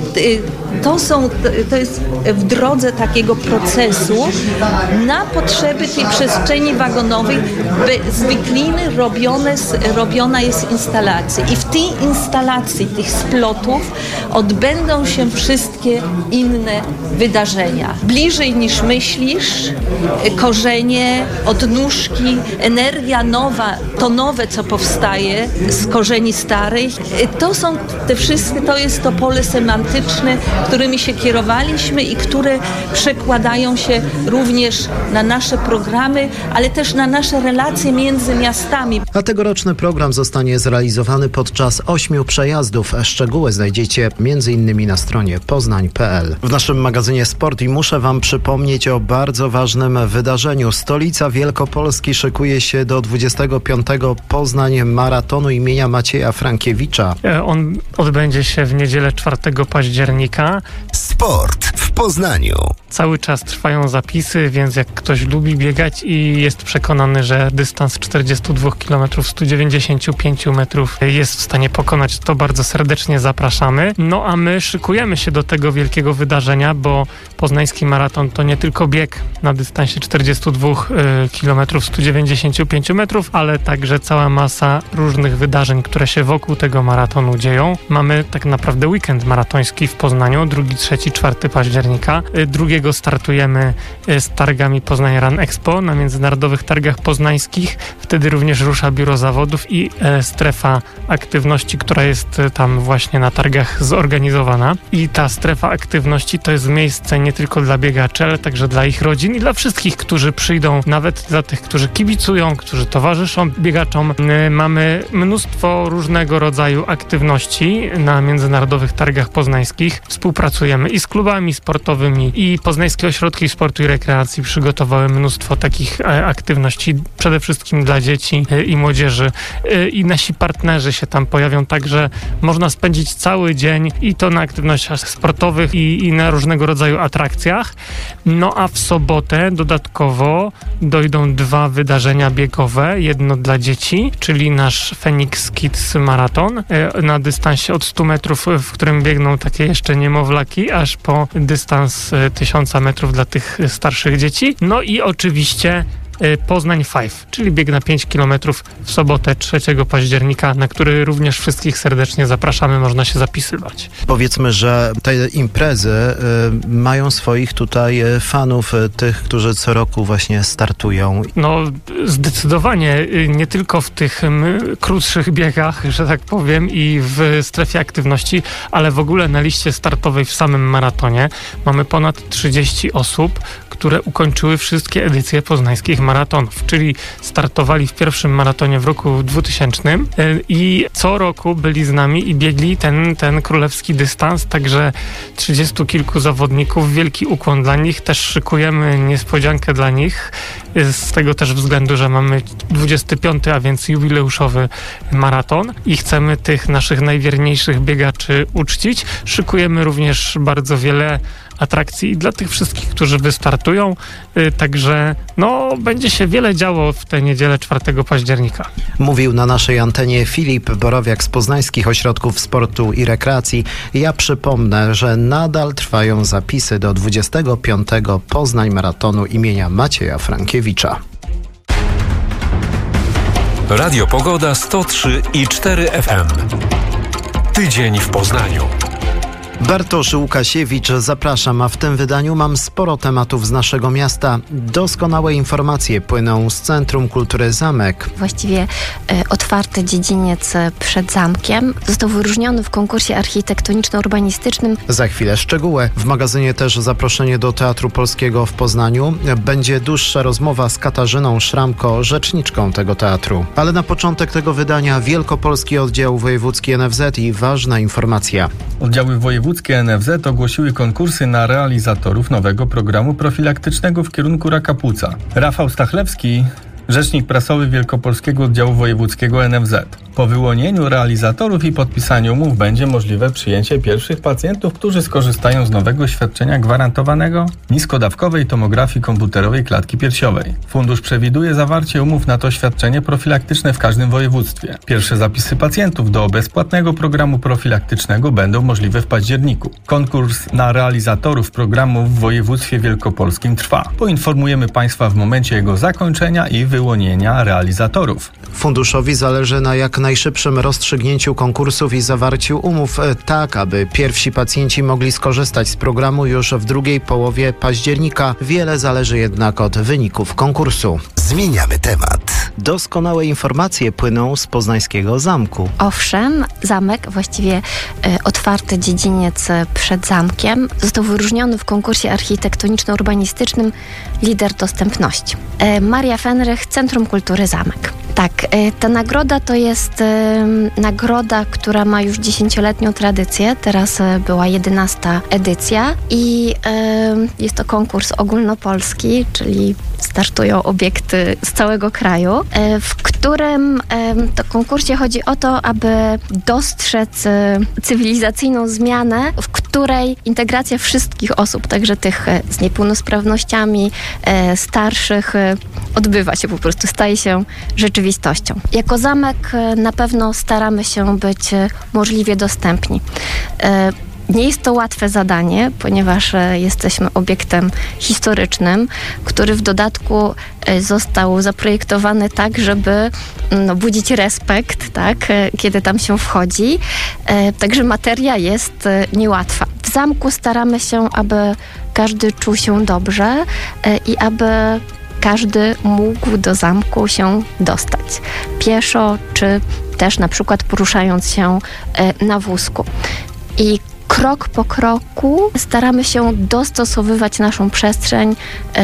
To są, to jest w drodze takiego procesu na potrzeby tej przestrzeni wagonowej z wikliny robione, robiona jest instalacja. I w tej instalacji tych splotów odbędą się wszystkie inne wydarzenia. Bliżej niż myślisz, korzenie, odnóżki, energia nowa, to nowe, co powstaje z korzeni starych. To są te wszystkie, to jest to pole semantyczne, którymi się kierowaliśmy i które przekładają się również na nasze programy, ale też na nasze relacje między miastami. A tegoroczny program zostanie zrealizowany podczas ośmiu przejazdów. Szczegóły znajdziecie między innymi na stronie poznań kropka p l. W naszym magazynie Sport i muszę Wam przypomnieć o bardzo ważnym wydarzeniu. Stolica Wielkopolski szykuje się do dwudziestego piątego Poznań Maratonu imienia Macieja Frankiewicza. On odbędzie się w niedzielę czwartego października. Sport w Poznaniu. Cały czas trwają zapisy, więc jak ktoś lubi biegać i jest przekonany, że dystans czterdzieści dwa kilometry sto dziewięćdziesiąt pięć metrów jest w stanie pokonać, to bardzo serdecznie zapraszamy. No a my szykujemy się do tego wielkiego wydarzenia, bo poznański maraton to nie tylko bieg na dystansie czterdzieści dwa kilometry sto dziewięćdziesiąt pięć metrów, ale także cała masa różnych wydarzeń, które się wokół tego maratonu dzieją. Mamy tak naprawdę weekend maratoński w Poznaniu, drugi, trzeci, czwarty października. października. Drugiego startujemy z targami Poznań Run Expo na Międzynarodowych Targach Poznańskich. Wtedy również rusza biuro zawodów i e, strefa aktywności, która jest tam właśnie na targach zorganizowana. I ta strefa aktywności to jest miejsce nie tylko dla biegaczy, ale także dla ich rodzin i dla wszystkich, którzy przyjdą, nawet dla tych, którzy kibicują, którzy towarzyszą biegaczom. E, mamy mnóstwo różnego rodzaju aktywności na Międzynarodowych Targach Poznańskich. Współpracujemy i z klubami sportowymi, i Poznańskie Ośrodki Sportu i Rekreacji przygotowały mnóstwo takich e, aktywności, przede wszystkim dla dzieci e, i młodzieży. E, I nasi partnerzy się tam pojawią, także można spędzić cały dzień i to na aktywnościach sportowych i, i na różnego rodzaju atrakcjach. No a w sobotę dodatkowo dojdą dwa wydarzenia biegowe. Jedno dla dzieci, czyli nasz Phoenix Kids Marathon e, na dystansie od stu metrów, w którym biegną takie jeszcze niemowlaki, aż po dystans tysiąca metrów dla tych starszych dzieci. No i oczywiście Poznań Five, czyli bieg na pięć kilometrów w sobotę trzeciego października, na który również wszystkich serdecznie zapraszamy, można się zapisywać. Powiedzmy, że te imprezy y, mają swoich tutaj fanów, y, tych, którzy co roku właśnie startują. No zdecydowanie, y, nie tylko w tych m, krótszych biegach, że tak powiem, i w strefie aktywności, ale w ogóle na liście startowej w samym maratonie mamy ponad trzydzieści osób, które ukończyły wszystkie edycje poznańskich maratonów, czyli startowali w pierwszym maratonie w roku dwutysięcznym i co roku byli z nami i biegli ten, ten królewski dystans, także trzydziestu kilku zawodników, wielki ukłon dla nich, też szykujemy niespodziankę dla nich, z tego też względu, że mamy dwudziesty piąty, a więc jubileuszowy maraton i chcemy tych naszych najwierniejszych biegaczy uczcić. Szykujemy również bardzo wiele atrakcji dla tych wszystkich, którzy wystartują, yy, także no będzie się wiele działo w tę niedzielę czwartego października. Mówił na naszej antenie Filip Borowiak z Poznańskich Ośrodków Sportu i Rekreacji. Ja przypomnę, że nadal trwają zapisy do dwudziestego piątego Poznań Maratonu imienia Macieja Frankiewicza. Radio Pogoda sto trzy i cztery F M. Tydzień w Poznaniu. Bartosz Łukasiewicz, zapraszam, a w tym wydaniu mam sporo tematów z naszego miasta. Doskonałe informacje płyną z Centrum Kultury Zamek. Właściwie e, otwarty dziedziniec przed zamkiem został wyróżniony w konkursie architektoniczno-urbanistycznym. Za chwilę szczegóły. W magazynie też zaproszenie do Teatru Polskiego w Poznaniu. Będzie dłuższa rozmowa z Katarzyną Szramko, rzeczniczką tego teatru. Ale na początek tego wydania Wielkopolski Oddział Wojewódzki N F Z i ważna informacja. Oddziały wojewódzkie N F Z ogłosiły konkursy na realizatorów nowego programu profilaktycznego w kierunku raka płuca. Rafał Stachlewski, rzecznik prasowy Wielkopolskiego Oddziału Wojewódzkiego N F Z. Po wyłonieniu realizatorów i podpisaniu umów będzie możliwe przyjęcie pierwszych pacjentów, którzy skorzystają z nowego świadczenia gwarantowanego niskodawkowej tomografii komputerowej klatki piersiowej. Fundusz przewiduje zawarcie umów na to świadczenie profilaktyczne w każdym województwie. Pierwsze zapisy pacjentów do bezpłatnego programu profilaktycznego będą możliwe w październiku. Konkurs na realizatorów programu w województwie wielkopolskim trwa. Poinformujemy Państwa w momencie jego zakończenia i wyłonienia realizatorów. Funduszowi zależy na jak najszybszym rozstrzygnięciu konkursów i zawarciu umów, tak aby pierwsi pacjenci mogli skorzystać z programu już w drugiej połowie października. Wiele zależy jednak od wyników konkursu. Zmieniamy temat. Doskonałe informacje płyną z Poznańskiego Zamku. Owszem, zamek, właściwie e, otwarty dziedziniec przed zamkiem, został wyróżniony w konkursie architektoniczno-urbanistycznym Lider Dostępności. E, Maria Fenrych, Centrum Kultury Zamek. Tak, e, ta nagroda to jest e, nagroda, która ma już dziesięcioletnią tradycję. Teraz e, była jedenasta edycja i e, jest to konkurs ogólnopolski, czyli startują obiekty z całego kraju, e, w którym e, to konkursie chodzi o to, aby dostrzec e, cywilizacyjną zmianę, w której integracja wszystkich osób, także tych e, z niepełnosprawnościami, e, starszych, e, odbywa się po prostu, staje się rzeczywistością. Jako zamek e, na pewno staramy się być e, możliwie dostępni. E, Nie jest to łatwe zadanie, ponieważ jesteśmy obiektem historycznym, który w dodatku został zaprojektowany tak, żeby no, budzić respekt, tak, kiedy tam się wchodzi. Także materia jest niełatwa. W W zamku staramy się, aby każdy czuł się dobrze i aby każdy mógł do zamku się dostać. Pieszo, czy też na przykład poruszając się na wózku. I krok po kroku staramy się dostosowywać naszą przestrzeń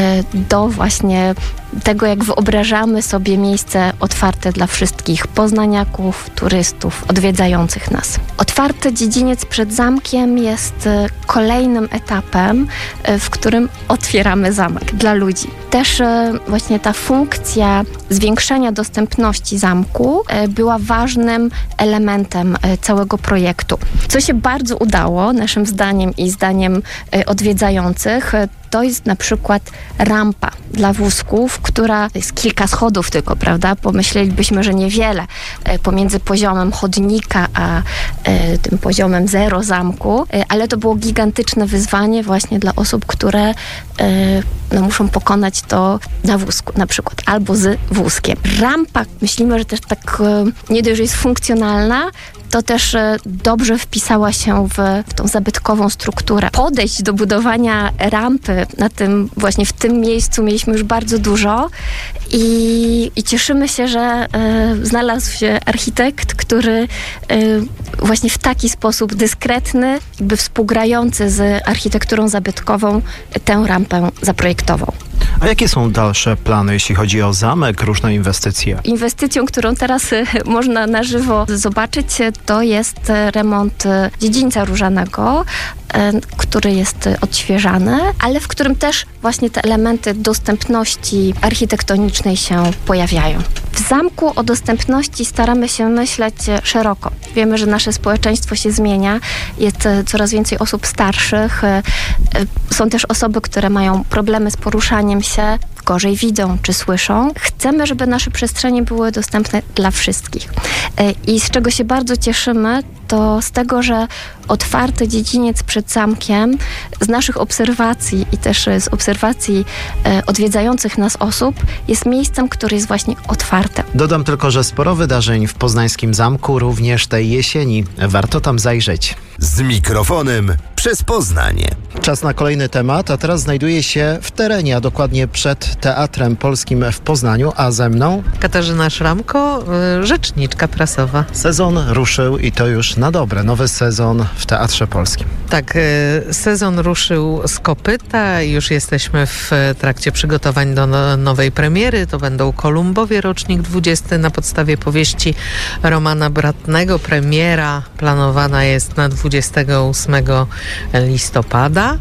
do właśnie tego, jak wyobrażamy sobie miejsce otwarte dla wszystkich poznaniaków, turystów, odwiedzających nas. Otwarty dziedziniec przed zamkiem jest kolejnym etapem, w którym otwieramy zamek dla ludzi. Też właśnie ta funkcja zwiększenia dostępności zamku była ważnym elementem całego projektu. Co się bardzo udało, naszym zdaniem i zdaniem odwiedzających, to jest na przykład rampa dla wózków, która jest kilka schodów tylko, prawda? Pomyślelibyśmy, że niewiele pomiędzy poziomem chodnika a e, tym poziomem zero zamku, e, ale to było gigantyczne wyzwanie właśnie dla osób, które e, no, muszą pokonać to na wózku, na przykład, albo z wózkiem. Rampa, myślimy, że też tak e, nie dość, że jest funkcjonalna, to też dobrze wpisała się w, w tą zabytkową strukturę. Podejść do budowania rampy na tym, właśnie w tym miejscu mieliśmy już bardzo dużo i, i cieszymy się, że y, znalazł się architekt, który y, właśnie w taki sposób dyskretny, jakby współgrający z architekturą zabytkową tę rampę zaprojektował. A jakie są dalsze plany, jeśli chodzi o zamek, różne inwestycje? Inwestycją, którą teraz można na żywo zobaczyć, to jest remont dziedzińca różanego, który jest odświeżany, ale w którym też właśnie te elementy dostępności architektonicznej się pojawiają. W zamku o dostępności staramy się myśleć szeroko. Wiemy, że nasze społeczeństwo się zmienia, jest coraz więcej osób starszych, są też osoby, które mają problemy z poruszaniem się, gorzej widzą czy słyszą. Chcemy, żeby nasze przestrzenie były dostępne dla wszystkich. I z czego się bardzo cieszymy, to z tego, że otwarty dziedziniec przed zamkiem, z naszych obserwacji i też z obserwacji e, odwiedzających nas osób, jest miejscem, które jest właśnie otwarte. Dodam tylko, że sporo wydarzeń w poznańskim zamku również tej jesieni. Warto tam zajrzeć. Z mikrofonem przez Poznanie. Czas na kolejny temat, a teraz znajduję się w terenie, a dokładnie przed Teatrem Polskim w Poznaniu, a ze mną Katarzyna Szramko, rzeczniczka prasowa. Sezon ruszył i to już na dobre. Nowy sezon w Teatrze Polskim. Tak, sezon ruszył z kopyta. Już jesteśmy w trakcie przygotowań do no, nowej premiery. To będą Kolumbowie, rocznik dwudziesty na podstawie powieści Romana Bratnego. Premiera planowana jest na dwudziestego ósmego listopada,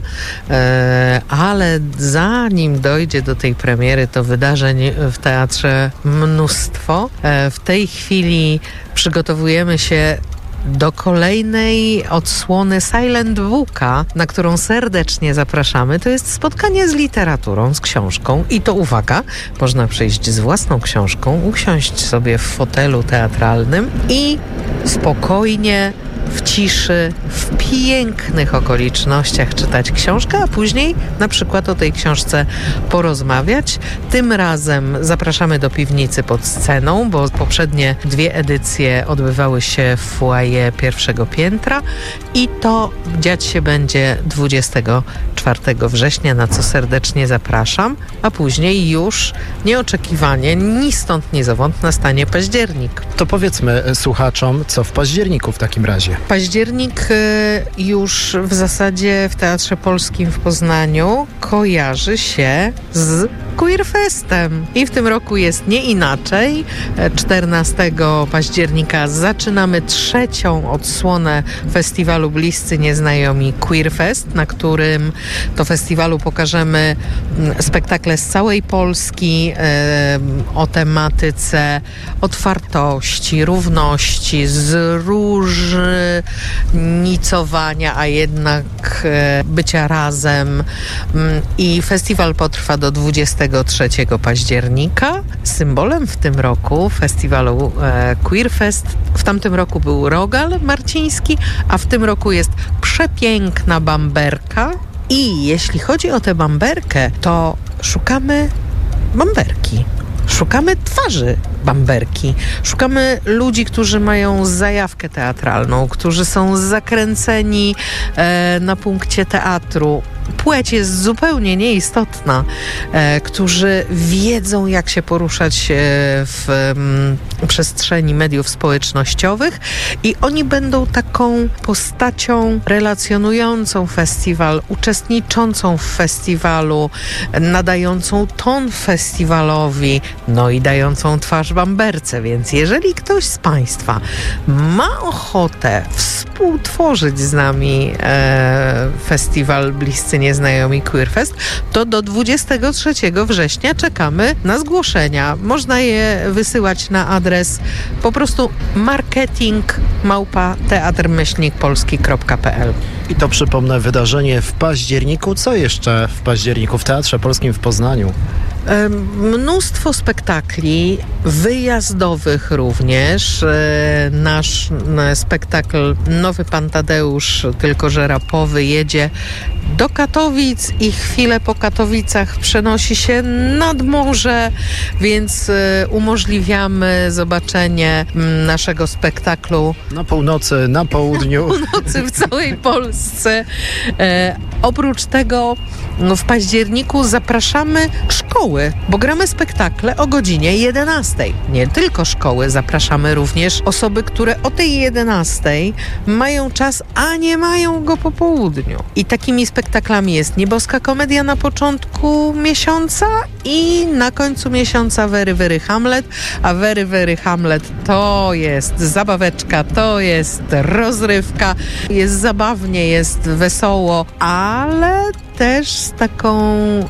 ale zanim dojdzie do tej premiery, to wydarzeń w teatrze mnóstwo. W tej chwili przygotowujemy się do kolejnej odsłony Silent Booka, na którą serdecznie zapraszamy. To jest spotkanie z literaturą, z książką i to uwaga, można przyjść z własną książką, usiąść sobie w fotelu teatralnym i spokojnie, w ciszy, w pięknych okolicznościach czytać książkę, a później na przykład o tej książce porozmawiać. Tym razem zapraszamy do piwnicy pod sceną, bo poprzednie dwie edycje odbywały się w foyer pierwszego piętra i to dziać się będzie dwudziestego czwartego września, na co serdecznie zapraszam, a później już nieoczekiwanie, ni stąd, ni zowąd nastanie październik. To powiedzmy słuchaczom, co w październiku w takim razie. Październik już w zasadzie w Teatrze Polskim w Poznaniu kojarzy się z Queerfestem. I w tym roku jest nie inaczej. czternastego października zaczynamy trzecią odsłonę festiwalu Bliscy Nieznajomi Queerfest, na którym to festiwalu pokażemy spektakle z całej Polski e, o tematyce otwartości, równości, zróżnicowania, a jednak e, bycia razem. I festiwal potrwa do dwudziestego trzeciego października. Symbolem w tym roku festiwalu e, Queerfest w tamtym roku był rogal marciński, a w tym roku jest przepiękna bamberka. I jeśli chodzi o tę bamberkę, to szukamy bamberki. Szukamy twarzy bamberki. Szukamy ludzi, którzy mają zajawkę teatralną, którzy są zakręceni e, na punkcie teatru. Płeć jest zupełnie nieistotna, e, którzy wiedzą, jak się poruszać e, w m, przestrzeni mediów społecznościowych i oni będą taką postacią relacjonującą festiwal, uczestniczącą w festiwalu, nadającą ton festiwalowi, no i dającą twarz bamberce, więc jeżeli ktoś z Państwa ma ochotę współtworzyć z nami e, festiwal Bliscy Nieznajomi Queerfest, to do dwudziestego trzeciego września czekamy na zgłoszenia. Można je wysyłać na adres po prostu marketing małpa teatr myślnik polski kropka p l. I to, przypomnę, wydarzenie w październiku. Co jeszcze w październiku w Teatrze Polskim w Poznaniu? Mnóstwo spektakli wyjazdowych również. Nasz spektakl Nowy Pan Tadeusz, tylko że rapowy, jedzie do Katowic i chwilę po Katowicach przenosi się nad morze, więc umożliwiamy zobaczenie naszego spektaklu na północy, na południu. Na północy w całej Polsce. E, oprócz tego no, w październiku zapraszamy szkoły, bo gramy spektakle o godzinie jedenastej. Nie tylko szkoły, zapraszamy również osoby, które o tej jedenastej mają czas, a nie mają go po południu. I takimi spektaklami jest Nieboska Komedia na początku miesiąca i na końcu miesiąca Very Very Hamlet, a Very Very Hamlet to jest zabaweczka, to jest rozrywka, jest zabawnie, jest wesoło, ale też z taką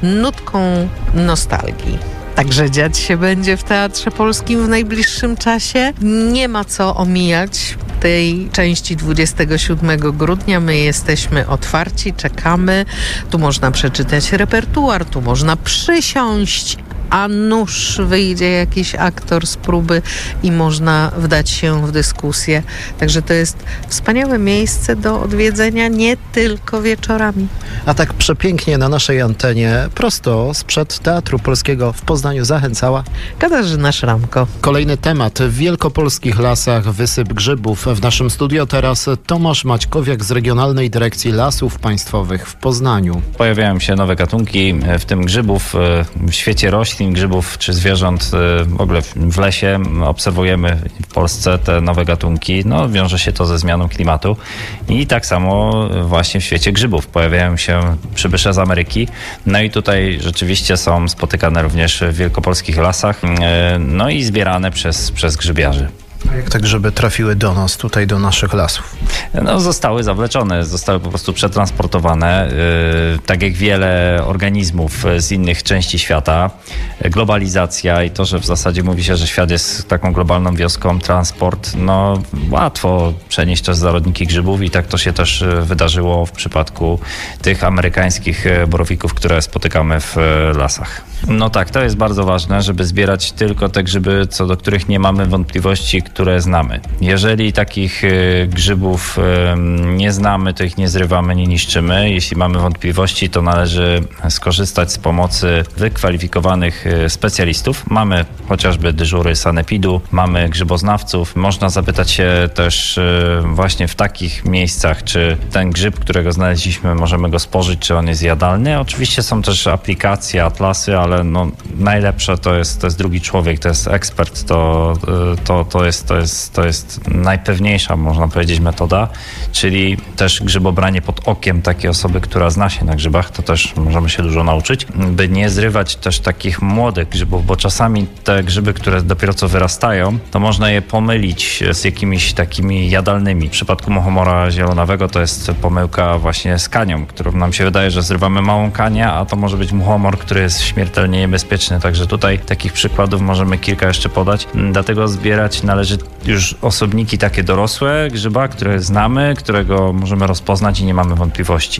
nutką nostalgii. Także dziać się będzie w Teatrze Polskim w najbliższym czasie. Nie ma co omijać tej części dwudziestego siódmego grudnia. My jesteśmy otwarci, czekamy. Tu można przeczytać repertuar, tu można przysiąść, a nuż wyjdzie jakiś aktor z próby i można wdać się w dyskusję. Także to jest wspaniałe miejsce do odwiedzenia nie tylko wieczorami. A tak przepięknie na naszej antenie, prosto sprzed Teatru Polskiego w Poznaniu zachęcała Katarzyna Szramko. Kolejny temat. W wielkopolskich lasach wysyp grzybów. W naszym studio teraz Tomasz Maćkowiak z Regionalnej Dyrekcji Lasów Państwowych w Poznaniu. Pojawiają się nowe gatunki, w tym grzybów w świecie roślin, grzybów czy zwierząt w ogóle w lesie. Obserwujemy w Polsce te nowe gatunki. No, wiąże się to ze zmianą klimatu i tak samo właśnie w świecie grzybów. Pojawiają się przybysze z Ameryki. No i tutaj rzeczywiście są spotykane również w wielkopolskich lasach, no i zbierane przez, przez grzybiarzy. Jak te grzyby trafiły do nas, tutaj do naszych lasów? No, zostały zawleczone, zostały po prostu przetransportowane, yy, tak jak wiele organizmów z innych części świata. Globalizacja i to, że w zasadzie mówi się, że świat jest taką globalną wioską, transport, no łatwo przenieść też zarodniki grzybów i tak to się też wydarzyło w przypadku tych amerykańskich borowików, które spotykamy w lasach. No tak, to jest bardzo ważne, żeby zbierać tylko te grzyby, co do których nie mamy wątpliwości, które znamy. Jeżeli takich y, grzybów y, nie znamy, to ich nie zrywamy, nie niszczymy. Jeśli mamy wątpliwości, to należy skorzystać z pomocy wykwalifikowanych y, specjalistów. Mamy chociażby dyżury sanepidu, mamy grzyboznawców. Można zapytać się też y, właśnie w takich miejscach, czy ten grzyb, którego znaleźliśmy, możemy go spożyć, czy on jest jadalny. Oczywiście są też aplikacje, atlasy, ale no, najlepsze to jest, to jest drugi człowiek, to jest ekspert, to, to, to, jest, to, jest, to jest najpewniejsza, można powiedzieć, metoda, czyli też grzybobranie pod okiem takiej osoby, która zna się na grzybach, to też możemy się dużo nauczyć, by nie zrywać też takich młodych grzybów, bo czasami te grzyby, które dopiero co wyrastają, to można je pomylić z jakimiś takimi jadalnymi. W przypadku muchomora zielonawego to jest pomyłka właśnie z kanią, którą nam się wydaje, że zrywamy małą kanię, a to może być muchomor, który jest śmiertelnie niebezpieczny, także tutaj takich przykładów możemy kilka jeszcze podać. Dlatego zbierać należy już osobniki takie dorosłe grzyba, które znamy, którego możemy rozpoznać i nie mamy wątpliwości.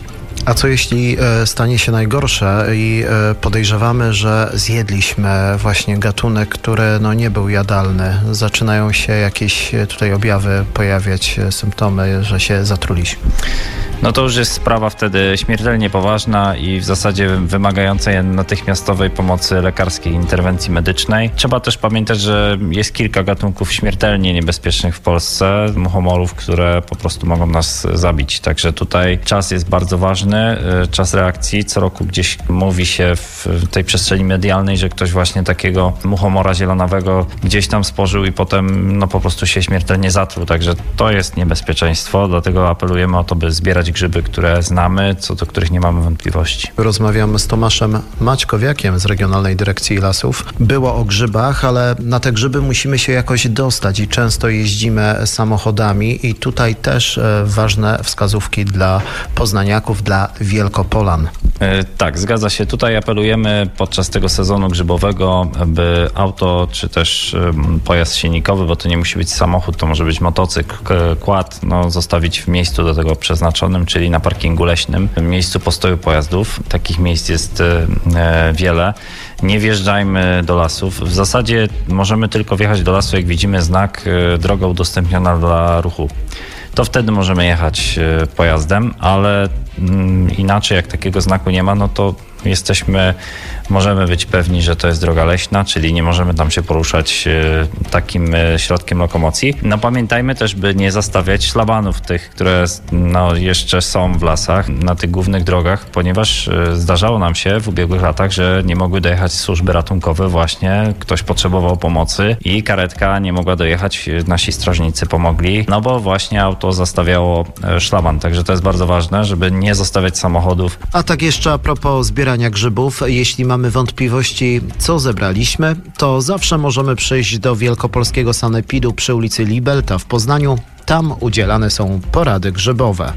A co jeśli stanie się najgorsze i podejrzewamy, że zjedliśmy właśnie gatunek, który no, nie był jadalny? Zaczynają się jakieś tutaj objawy pojawiać, symptomy, że się zatruliśmy. No to już jest sprawa wtedy śmiertelnie poważna i w zasadzie wymagająca natychmiastowej pomocy lekarskiej, interwencji medycznej. Trzeba też pamiętać, że jest kilka gatunków śmiertelnie niebezpiecznych w Polsce, muchomorów, które po prostu mogą nas zabić. Także tutaj czas jest bardzo ważny, czas reakcji. Co roku gdzieś mówi się w tej przestrzeni medialnej, że ktoś właśnie takiego muchomora zielonawego gdzieś tam spożył i potem no po prostu się śmiertelnie zatruł. Także to jest niebezpieczeństwo, dlatego apelujemy o to, by zbierać grzyby, które znamy, co do których nie mamy wątpliwości. Rozmawiamy z Tomaszem Maćkowiakiem z Regionalnej Dyrekcji Lasów. Było o grzybach, ale na te grzyby musimy się jakoś dostać i często jeździmy samochodami i tutaj też e, ważne wskazówki dla poznaniaków, dla Wielkopolan. E, tak, zgadza się. Tutaj apelujemy podczas tego sezonu grzybowego, by auto czy też e, pojazd silnikowy, bo to nie musi być samochód, to może być motocykl, quad, no, zostawić w miejscu do tego przeznaczonym, czyli na parkingu leśnym, w miejscu postoju pojazdów. Takich miejsc jest e, wiele. Nie wjeżdżajmy do lasów. W zasadzie możemy tylko wjechać do lasu, jak widzimy znak e, droga udostępniona dla ruchu. To wtedy możemy jechać e, pojazdem, ale mm, inaczej jak takiego znaku nie ma, no to jesteśmy, możemy być pewni, że to jest droga leśna, czyli nie możemy tam się poruszać e, takim e, środkiem lokomocji. No pamiętajmy też, by nie zastawiać szlabanów tych, które no, jeszcze są w lasach, na tych głównych drogach, ponieważ e, zdarzało nam się w ubiegłych latach, że nie mogły dojechać służby ratunkowe właśnie, ktoś potrzebował pomocy i karetka nie mogła dojechać, nasi strażnicy pomogli, no bo właśnie auto zastawiało e, szlaban, także to jest bardzo ważne, żeby nie zostawiać samochodów. A tak jeszcze a propos zbierania grzybów, jeśli mamy wątpliwości, co zebraliśmy, to zawsze możemy przyjść do Wielkopolskiego Sanepidu przy ulicy Libelta w Poznaniu. Tam udzielane są porady grzybowe.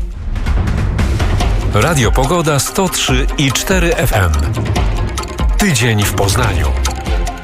Radio Pogoda sto trzy i cztery F M. Tydzień w Poznaniu.